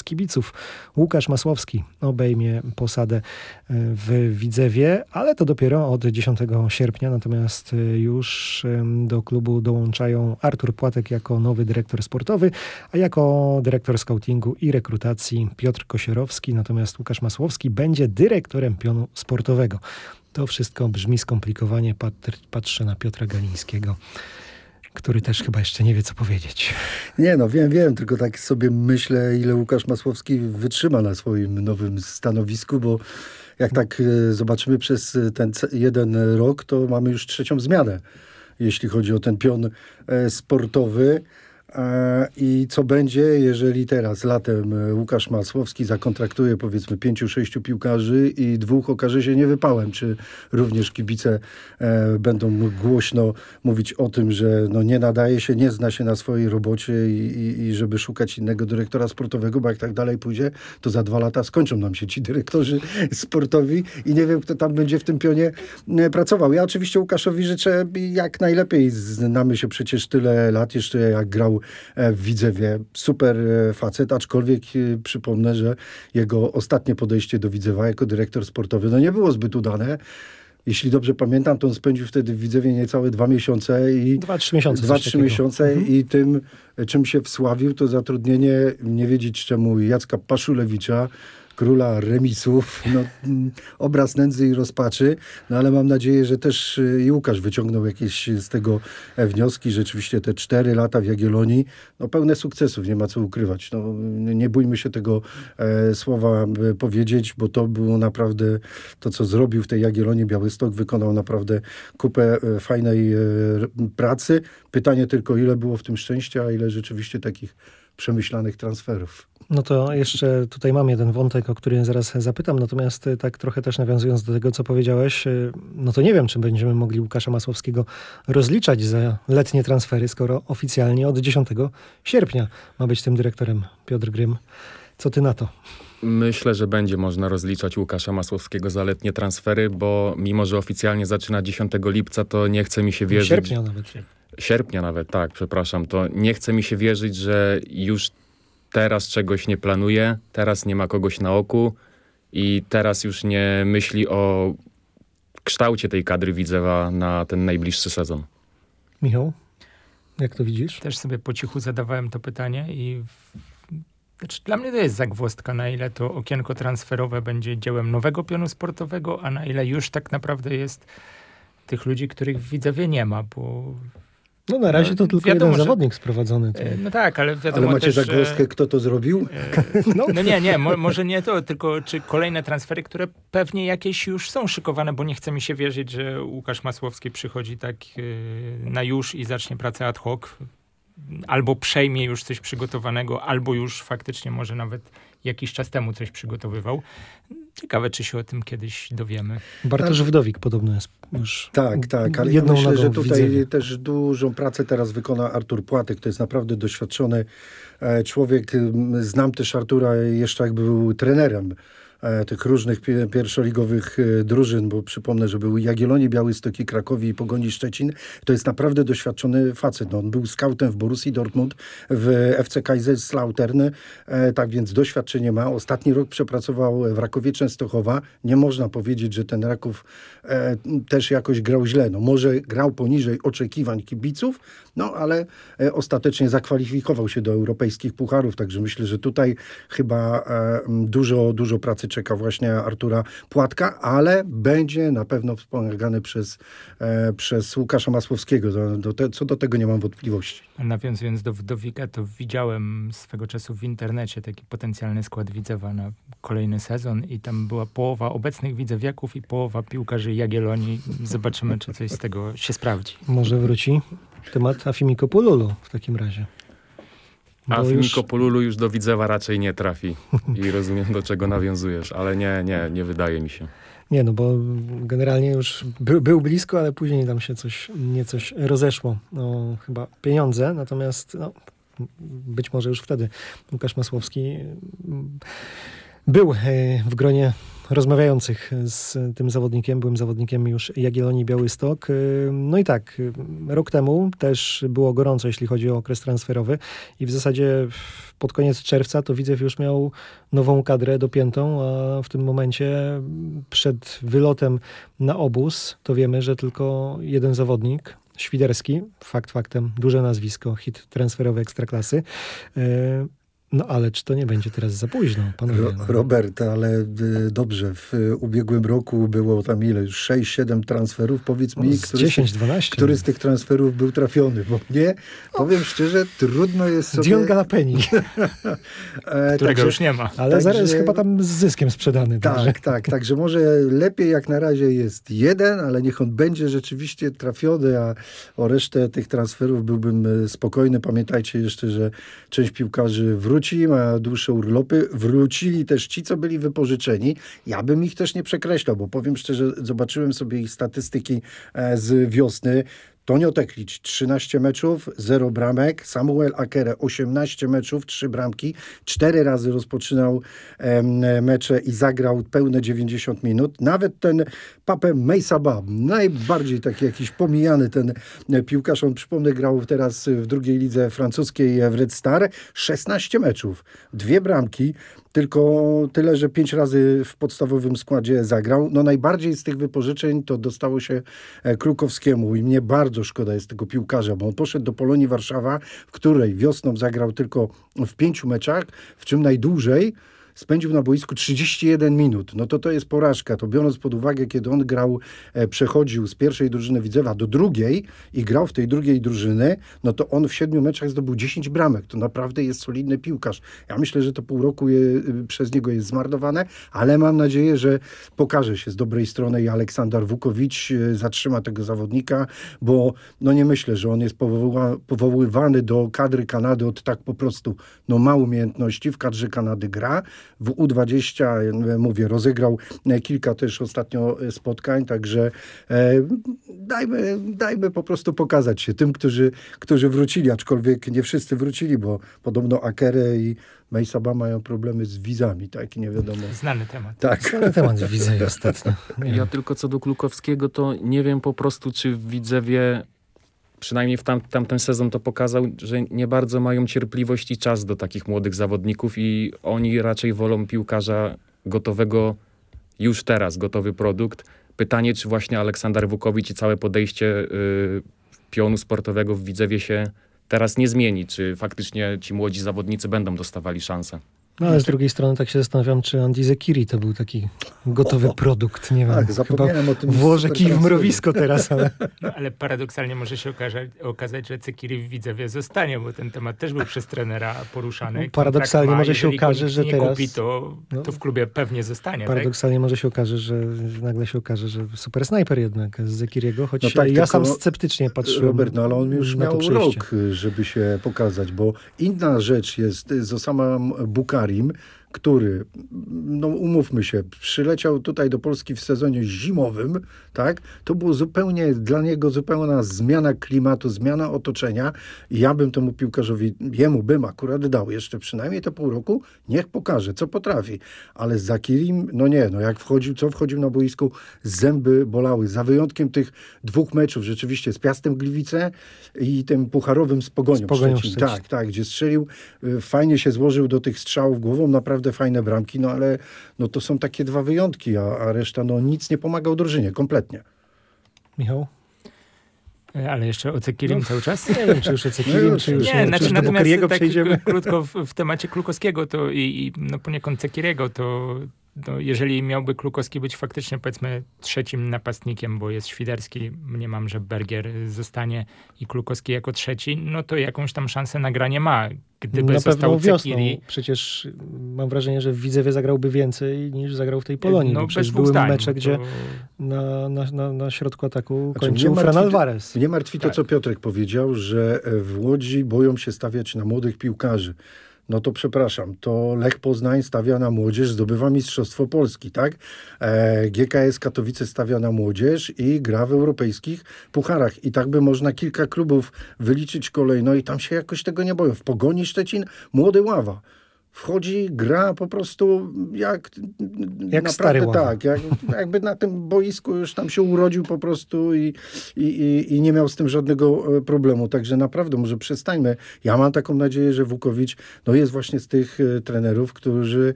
kibiców. Łukasz Masłowski obejmie posadę w Widzewie, ale to dopiero od 10 sierpnia, natomiast już do klubu dołączają Artur Płatek jako nowy dyrektor sportowy, a jako dyrektor scoutingu i rekrutacji Piotr Kosierowski, natomiast Łukasz Masłowski będzie dyrektorem pionu sportowego. To wszystko brzmi skomplikowanie. Patrzę na Piotra Galińskiego, który też chyba jeszcze nie wie, co powiedzieć. Nie, no wiem, tylko tak sobie myślę, ile Łukasz Masłowski wytrzyma na swoim nowym stanowisku, bo jak tak zobaczymy przez ten jeden rok, to mamy już 3. zmianę, jeśli chodzi o ten pion sportowy. I co będzie, jeżeli teraz latem Łukasz Masłowski zakontraktuje powiedzmy 5-6 piłkarzy i 2 okaże się niewypałem? Czy również kibice będą głośno mówić o tym, że no nie nadaje się, nie zna się na swojej robocie i żeby szukać innego dyrektora sportowego, bo jak tak dalej pójdzie, to za 2 lata skończą nam się ci dyrektorzy sportowi i nie wiem, kto tam będzie w tym pionie pracował. Ja oczywiście Łukaszowi życzę jak najlepiej. Znamy się przecież tyle lat, jeszcze jak grał w Widzewie. Super facet, aczkolwiek przypomnę, że jego ostatnie podejście do Widzewa jako dyrektor sportowy no nie było zbyt udane. Jeśli dobrze pamiętam, to on spędził wtedy w Widzewie niecałe 2 miesiące. 2-3 miesiące. 2-3 miesiące i tym, czym się wsławił, to zatrudnienie, nie wiedzieć czemu, Jacka Paszulewicza, króla remisów, no, obraz nędzy i rozpaczy, no ale mam nadzieję, że też i Łukasz wyciągnął jakieś z tego wnioski. Rzeczywiście te 4 lata w Jagiellonii, no pełne sukcesów, nie ma co ukrywać. No, nie bójmy się tego słowa powiedzieć, bo to było naprawdę to, co zrobił w tej Jagiellonii Białystok, wykonał naprawdę kupę fajnej pracy. Pytanie tylko, ile było w tym szczęścia, a ile rzeczywiście takich przemyślanych transferów. No to jeszcze tutaj mam jeden wątek, o który zaraz zapytam, natomiast tak trochę też nawiązując do tego, co powiedziałeś, no to nie wiem, czy będziemy mogli Łukasza Masłowskiego rozliczać za letnie transfery, skoro oficjalnie od 10 sierpnia ma być tym dyrektorem Piotr Grym. Co ty na to? Myślę, że będzie można rozliczać Łukasza Masłowskiego za letnie transfery, bo mimo, że oficjalnie zaczyna 10 lipca, to nie chce mi się wierzyć... Sierpnia nawet, tak, przepraszam. To nie chce mi się wierzyć, że już teraz czegoś nie planuje, teraz nie ma kogoś na oku i teraz już nie myśli o kształcie tej kadry Widzewa na ten najbliższy sezon. Michał, jak to widzisz? Też sobie po cichu zadawałem to pytanie i znaczy, dla mnie to jest zagwozdka, na ile to okienko transferowe będzie dziełem nowego pionu sportowego, a na ile już tak naprawdę jest tych ludzi, których w Widzewie nie ma, bo... No na razie to tylko wiadomo, jeden zawodnik sprowadzony. No tak, ale wiadomo ale macie też, zagwozdkę, kto to zrobił? No nie, może nie to, tylko czy kolejne transfery, które pewnie jakieś już są szykowane, bo nie chce mi się wierzyć, że Łukasz Masłowski przychodzi tak na już i zacznie pracę ad hoc. Albo przejmie już coś przygotowanego, albo już faktycznie może nawet jakiś czas temu coś przygotowywał. Ciekawe, czy się o tym kiedyś dowiemy. Bartosz Wdowik podobno jest już tak, ale ja myślę, że tutaj też dużą pracę teraz wykona Artur Płatek. To jest naprawdę doświadczony człowiek. Znam też Artura jeszcze jak był trenerem tych różnych pierwszoligowych drużyn, bo przypomnę, że był Jagiellonii, Białystok i Krakowi i Pogoni Szczecin. To jest naprawdę doświadczony facet. No, on był skautem w Borussii Dortmund, w FC Kaiserslautern, tak więc doświadczenie ma. Ostatni rok przepracował w Rakowie Częstochowa. Nie można powiedzieć, że ten Raków też jakoś grał źle. No, może grał poniżej oczekiwań kibiców, no ale ostatecznie zakwalifikował się do europejskich pucharów, także myślę, że tutaj chyba dużo pracy czeka właśnie Artura Płatka, ale będzie na pewno wspomagany przez Łukasza Masłowskiego. Co do tego nie mam wątpliwości. Nawiązując do Wdowika, to widziałem swego czasu w internecie taki potencjalny skład Widzewa na kolejny sezon i tam była połowa obecnych widzewiaków i połowa piłkarzy Jagiellonii. Zobaczymy, czy coś z tego się sprawdzi. Może wróci temat Afimiko Polulu w takim razie. Afimiko Polulu już do Widzewa raczej nie trafi i rozumiem, do czego nawiązujesz, ale nie wydaje mi się. Nie, no bo generalnie już był blisko, ale później tam się coś rozeszło. No, chyba pieniądze, natomiast no, być może już wtedy Łukasz Masłowski był w gronie rozmawiających z tym zawodnikiem, byłym zawodnikiem już Jagiellonii Białystok. No i tak, rok temu też było gorąco, jeśli chodzi o okres transferowy i w zasadzie pod koniec czerwca to Widzew już miał nową kadrę dopiętą, a w tym momencie przed wylotem na obóz to wiemy, że tylko jeden zawodnik, Świderski, fakt faktem, duże nazwisko, hit transferowy Ekstraklasy. No ale czy to nie będzie teraz za późno, panowie? Robert, ale dobrze, w ubiegłym roku było tam ile? Już 6-7 transferów. Powiedz mi, 10-12. Który z tych transferów był trafiony? Bo mnie, powiem szczerze, trudno jest sobie... Dion Galapeni. Którego już nie ma. Ale zaraz chyba tam z zyskiem sprzedany. Tak. Także może lepiej jak na razie jest jeden, ale niech on będzie rzeczywiście trafiony, a o resztę tych transferów byłbym spokojny. Pamiętajcie jeszcze, że część piłkarzy wróci, ma dłuższe urlopy. Wrócili też ci, co byli wypożyczeni. Ja bym ich też nie przekreślał, bo powiem szczerze, zobaczyłem sobie ich statystyki z wiosny. Tonio Teklić 13 meczów, 0 bramek. Samuel Akere 18 meczów, 3 bramki. 4 razy rozpoczynał mecze i zagrał pełne 90 minut. Nawet ten Pape Meissaba, najbardziej taki jakiś pomijany ten piłkarz, on przypomnę grał teraz w drugiej lidze francuskiej w Red Star. 16 meczów, 2 bramki. Tylko tyle, że 5 razy w podstawowym składzie zagrał. No najbardziej z tych wypożyczeń to dostało się Krukowskiemu i mnie bardzo szkoda jest tego piłkarza, bo on poszedł do Polonii Warszawa, w której wiosną zagrał tylko w 5 meczach, w czym najdłużej spędził na boisku 31 minut. No to jest porażka. To biorąc pod uwagę, kiedy on grał, przechodził z pierwszej drużyny Widzewa do drugiej i grał w tej drugiej drużyny, no to on w 7 meczach zdobył 10 bramek. To naprawdę jest solidny piłkarz. Ja myślę, że to pół roku przez niego jest zmarnowane, ale mam nadzieję, że pokaże się z dobrej strony i Aleksander Wukowicz zatrzyma tego zawodnika, bo no nie myślę, że on jest powoływany do kadry Kanady od tak po prostu. No ma umiejętności, w kadrze Kanady gra. W U20, mówię, rozegrał kilka też ostatnio spotkań, także dajmy po prostu pokazać się tym, którzy wrócili, aczkolwiek nie wszyscy wrócili, bo podobno Akere i Meissaba mają problemy z wizami, tak, i nie wiadomo. Znany temat. Tak. Znany temat w Widzewie ostatnio. Ja tylko co do Klukowskiego, to nie wiem po prostu, czy w Widzewie, przynajmniej w tamten sezon to pokazał, że nie bardzo mają cierpliwość i czas do takich młodych zawodników i oni raczej wolą piłkarza gotowego już teraz, gotowy produkt. Pytanie, czy właśnie Aleksander Wukowicz i całe podejście pionu sportowego w Widzewie się teraz nie zmieni, czy faktycznie ci młodzi zawodnicy będą dostawali szansę. No ale z drugiej strony tak się zastanawiam, czy Andy Zekiri to był taki gotowy produkt. Nie wiem, tak, zapomniałem o tym. Włożę kij w mrowisko teraz, ale... No, ale paradoksalnie może się okazać, że Zekiri w Widzewie zostanie, bo ten temat też był przez trenera poruszany. No, paradoksalnie może się okaże, że nie teraz... kupi, to w klubie pewnie zostanie. Paradoksalnie tak? może się okaże, że nagle się okaże, że super snajper jednak z Zekiriego, choć no tak, ja sam sceptycznie patrzyłem. Robert, no ale on już miał rok, żeby się pokazać, bo inna rzecz jest z Osamą Bukarim, który, no umówmy się, przyleciał tutaj do Polski w sezonie zimowym, tak? To było zupełnie dla niego zupełna zmiana klimatu, zmiana otoczenia. Ja bym temu piłkarzowi, jemu bym akurat dał jeszcze przynajmniej te pół roku, niech pokaże, co potrafi. Ale z Zakirim, no nie, no jak wchodził na boisku, zęby bolały. Za wyjątkiem tych 2 meczów rzeczywiście z Piastem Gliwice i tym pucharowym z Pogonią Szczecin. Tak, gdzie strzelił, fajnie się złożył do tych strzałów głową, naprawdę fajne bramki, no ale no to są takie 2 wyjątki, a reszta no nic nie pomagał drużynie, kompletnie. Michał? Ale jeszcze o Cekirim cały czas? Nie wiem, czy już o Cekirim, czy już nie, znaczy, do Bukariego tak przejdziemy. Krótko w temacie Klukowskiego to i no poniekąd Cekiriego, to jeżeli miałby Klukowski być faktycznie, powiedzmy, 3. napastnikiem, bo jest Świderski, mniemam, że Bergier zostanie i Klukowski jako 3, no to jakąś tam szansę na granie ma. Gdyby na został Cekiri... Przecież mam wrażenie, że w Widzewie zagrałby więcej niż zagrał w tej Polonii. No, przecież były mecze, gdzie na środku ataku kończył Fran Alvarez. Mnie martwi to, co Piotrek powiedział, że w Łodzi boją się stawiać na młodych piłkarzy. No to przepraszam, to Lech Poznań stawia na młodzież, zdobywa Mistrzostwo Polski, tak? GKS Katowice stawia na młodzież i gra w europejskich pucharach. I tak by można kilka klubów wyliczyć kolejno i tam się jakoś tego nie boją. W Pogoni Szczecin młody ława. wchodzi, gra po prostu jak naprawdę stary tak, jakby na tym boisku już tam się urodził po prostu i nie miał z tym żadnego problemu. Także naprawdę może przestańmy. Ja mam taką nadzieję, że Wukowicz jest właśnie z tych trenerów, którzy